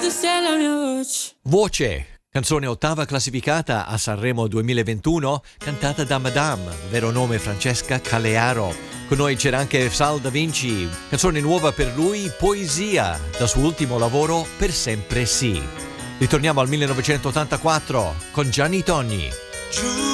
stelle alla mia voce. Voce, canzone ottava classificata a Sanremo 2021, cantata da Madame, vero nome Francesca Calearo. Con noi c'era anche Sal Da Vinci, canzone nuova per lui, Poesia, dal suo ultimo lavoro Per sempre sì. Ritorniamo al 1984 con Gianni Togni.